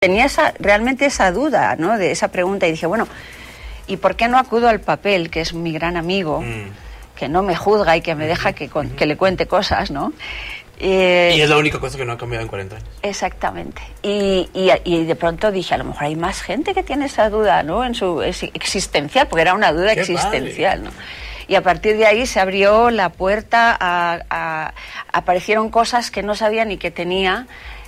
tenía realmente esa duda, ¿no? De esa pregunta, y dije, bueno, ¿y por qué no acudo al papel, que es mi gran amigo, que no me juzga y que me deja que le cuente cosas, ¿no? Y es la única cosa que no ha cambiado en 40 años. Exactamente. Y de pronto dije, a lo mejor hay más gente que tiene esa duda, ¿no? En su existencial, porque era una duda existencial, ¿no? Y a partir de ahí se abrió la puerta aparecieron cosas que no sabía ni que tenía.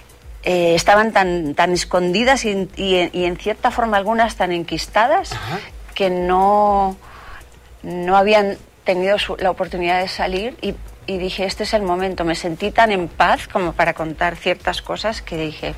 Estaban tan escondidas y en cierta forma algunas tan enquistadas. Ajá. Que no habían tenido la oportunidad de salir y dije, este es el momento. Me sentí tan en paz como para contar ciertas cosas que dije,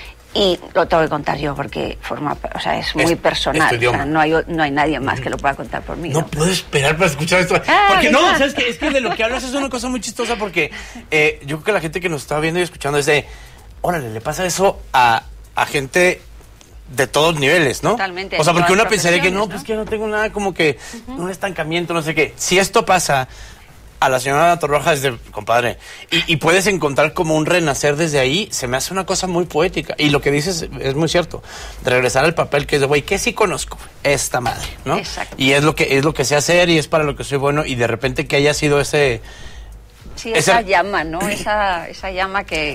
y lo tengo que contar yo porque es muy personal, o sea, no hay nadie más que lo pueda contar por mí. No puedo esperar para escuchar esto. Porque no, ¿sabes qué? Es que de lo que hablas es una cosa muy chistosa porque yo creo que la gente que nos está viendo y escuchando es de, órale, le pasa eso a gente de todos niveles, ¿no? Totalmente. O sea, porque uno pensaría que no, pues que no tengo nada, como que un estancamiento, no sé qué. Si esto pasa a la señora Torroja desde, compadre, y puedes encontrar como un renacer desde ahí, se me hace una cosa muy poética. Y lo que dices es muy cierto. De regresar al papel que es de, güey, ¿qué sí conozco? Esta madre, ¿no? Exacto. Y es lo que sé hacer y es para lo que soy bueno, y de repente que haya sido ese... Sí, esa llama, ¿no? Esa llama que...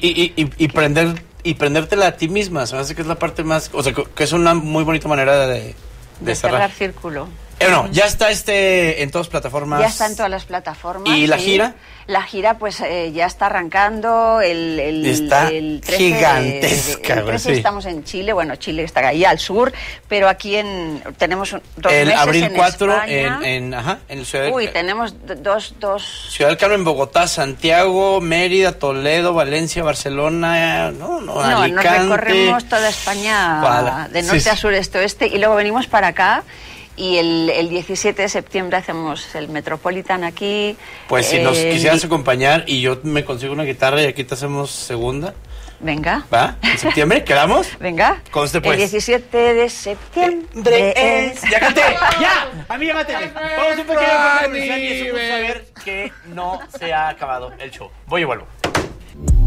Y prendértela a ti misma, se me hace que es la parte más... O sea, que es una muy bonita manera de cerrar círculo. No, ya está en todas las plataformas. Ya está en todas las plataformas. ¿Y la gira? La gira, pues, ya está arrancando está el 13 gigantesca. El 13 estamos en Chile, bueno, Chile está ahí al sur, pero aquí tenemos 2 meses abril en 4 España. en el Ciudad del... Uy, tenemos dos... Ciudad del Carmen, Bogotá, Santiago, Mérida, Toledo, Valencia, Barcelona, Alicante. Nos recorremos toda España de norte a sur, este, oeste, y luego venimos para acá. Y el 17 de septiembre hacemos el Metropolitan aquí. Pues si nos quisieras acompañar y yo me consigo una guitarra y aquí te hacemos segunda. Venga. ¿Va? ¿En septiembre? ¿Quedamos? Venga. Conste pues. El 17 de septiembre es... ¡Ya canté! ¡Ya! A mí llámate. Vamos a un pequeño corte comercial y eso saber que no se ha acabado el show. Voy y vuelvo.